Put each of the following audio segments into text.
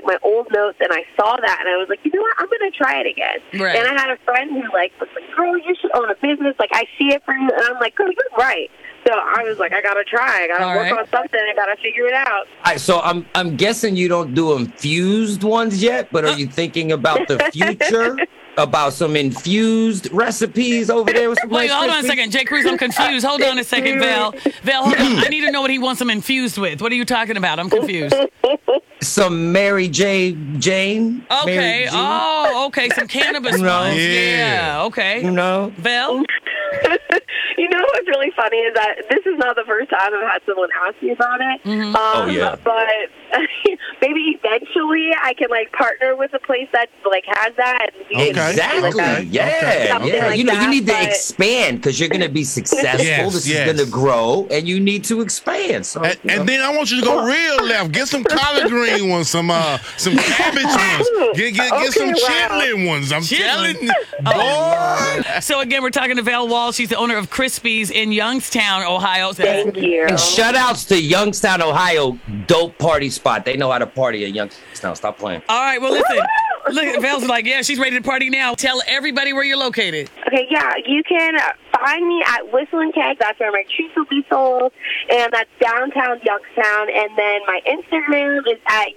my old notes, and I saw that, and I was like, you know what? I'm going to try it again. Right. And I had a friend who, like, was like, girl, you should own a business. Like, I see it for you. And I'm like, girl, you're right. So I was like, I got to try. I got to work on something. I got to figure it out. All right, so I'm guessing you don't do infused ones yet, but are you thinking about the future? About some infused recipes over there with some Wait, Rice hold on a Krispies? second. J. Cruz, I'm confused. Hold on a second, Val. Val, hold on. I need to know what he wants them infused with. What are you talking about? I'm confused. Some Mary J. Jane. Okay. Mary Jean. Oh, okay. Some cannabis No. ones. Yeah. Okay. You know? Val? You know what's really funny is that this is not the first time I've had someone ask me about it. Oh, yeah. But maybe eventually I can, like, partner with a place that, like, has that. And we can do, Exactly. like, Yeah. something Yeah. like You know, you that, need to but- expand because you're going to be successful. Yes, This yes. is going to grow, and you need to expand. So, And then I want you to go real left. Get some collard green ones, some cabbage ones. Get some chitlin ones. I'm telling you. Boy. So, again, we're talking to Val Wall. She's the owner of Crispies in Youngstown, Ohio. Thank you. And shout outs to Youngstown, Ohio, dope party spot. They know how to party at Youngstown. Stop playing. All right, well, listen. Look, Val's like, yeah, she's ready to party now. Tell everybody where you're located. Okay, yeah, you can find me at Whistling Keg. That's where my treats will be sold, and that's downtown Youngstown. And then my Instagram is at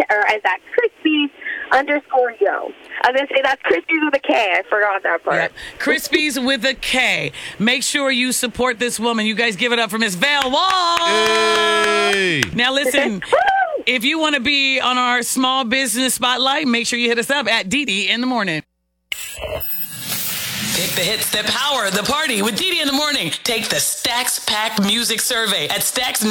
Crispies_yo. I was gonna say that's Crispies with a K. I forgot that part. Yep. Crispies with a K. Make sure you support this woman. You guys give it up for Miss Val Wall. Hey. Now, listen. If you want to be on our small business spotlight, make sure you hit us up at DD in the morning. Pick the hits that power the party with DD in the morning. Take the Stacks Pack Music Survey at Stacks.